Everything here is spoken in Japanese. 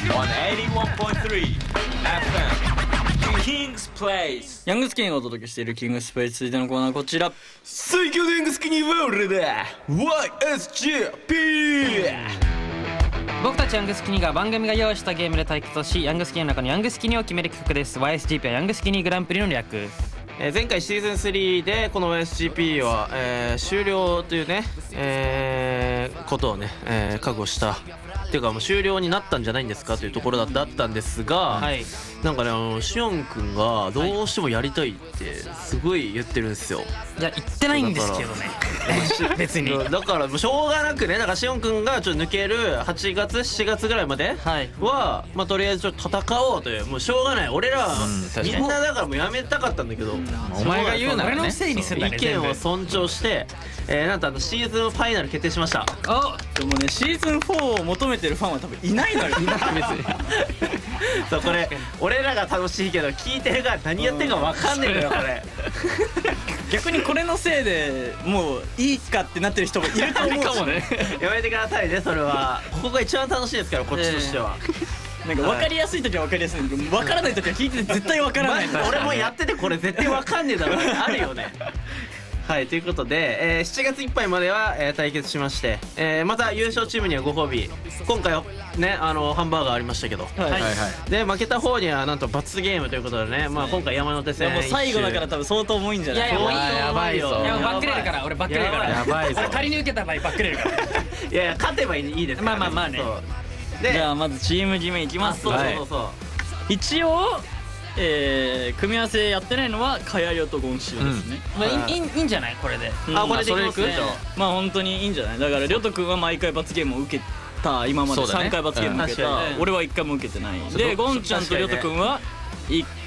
on 81.3 FM King's Place。 ヤングスキニーがお届けしているキングスプレイ続いてのコーナーこちら。 最強のヤングスキニーは俺だ YSGP。 僕たちヤングスキニーが番組が用意したゲームで対決をし、ヤングスキニーの中のヤングスキニーを決める企画です。 YSGP はヤングスキニーグランプリの略。 前回シーズン3でこの YSGP は、終了というね、ことをね、覚悟したっていうかもう終了になったんじゃないんですかというところだったんですが、 はい、 なんかねしおんくんがどうしてもやりたいってすごい言ってるんですよ。 いや言ってないんですけどね別にだからもうしょうがなくね、だからしおんくんがちょっと抜ける8月7月ぐらいまでは、まあとりあえずちょっと戦おうという、もうしょうがない、俺らはみんなだからもうやめたかったんだけど、 お前が言うならね、 俺のせいにすんだね。 意見を尊重して、なんとシーズンファイナル決定しました。 でもねシーズン4を求めてるファンは多分いないのよ別にそうこれ俺らが楽しいけど聞いてるから何やってるか分かんねえのよこれ逆にこれのせいでもういいかってなってる人もいると思うかもねやめてくださいね、それはここが一番楽しいですからこっちとしては。 なんか分かりやすい時は分かりやすいんだけど分からない時は聞いてて絶対分からないんだ俺もやっててこれ絶対分かんねえだろあるよねはい、ということで、7月いっぱいまでは、対決しまして、また優勝チームにはご褒美、今回ねハンバーガーありましたけど、で負けた方にはなんと罰ゲームということでね、まあ今回山手線もう最後だから多分相当重いんじゃない？ いやいややばいぞ、 いやバックれるから、俺バックれるから、 やばいぞ俺仮に受けた場合バックれるからいやいや勝てばいいですから、 まあね。 でじゃあまずチーム決めいきます。 そう、 一応組み合わせやってないのはカヤリョとゴンシオですね。 まあいいんじゃないこれで。 これでいきますね。 まあ本当にいいんじゃない。だからリョト君は毎回罰ゲームを受けた、今まで3回罰ゲーム受けた。俺は1回も受けてないで、ゴンちゃんとリョト君は1